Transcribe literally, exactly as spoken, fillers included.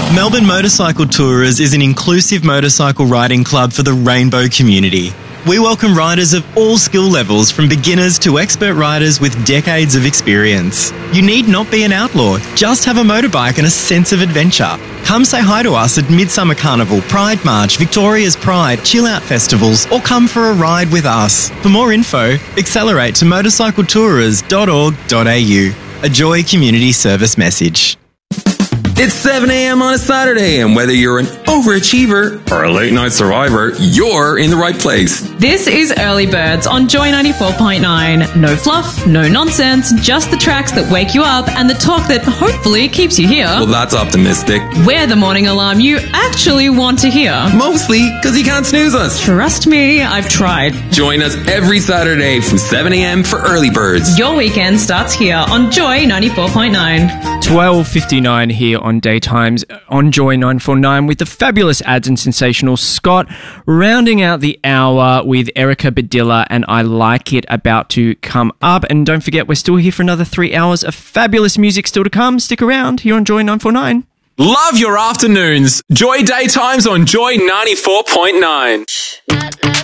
Melbourne Motorcycle Tourers is an inclusive motorcycle riding club for the rainbow community. We welcome riders of all skill levels, from beginners to expert riders with decades of experience. You need not be an outlaw, just have a motorbike and a sense of adventure. Come say hi to us at Midsummer Carnival, Pride March, Victoria's Pride, Chill Out Festivals, or come for a ride with us. For more info, accelerate to motorcycle tourers dot org dot a u. A Joy Community Service message. It's seven a.m. on a Saturday, and whether you're an overachiever or a late-night survivor, you're in the right place. This is Early Birds on Joy ninety-four point nine. No fluff, no nonsense, just the tracks that wake you up and the talk that hopefully keeps you here. Well, that's optimistic. We're the morning alarm you actually want to hear. Mostly because you can't snooze us. Trust me, I've tried. Join us every Saturday from seven a.m. for Early Birds. Your weekend starts here on Joy ninety-four point nine. twelve fifty-nine here on Daytimes on Joy nine forty-nine with the fabulous ads and sensational Scott, rounding out the hour with Erica Badilla and I Like It about to come up. And don't forget, we're still here for another three hours of fabulous music still to come. Stick around here on Joy nine forty-nine. Love your afternoons. Joy Daytimes on Joy ninety-four point nine.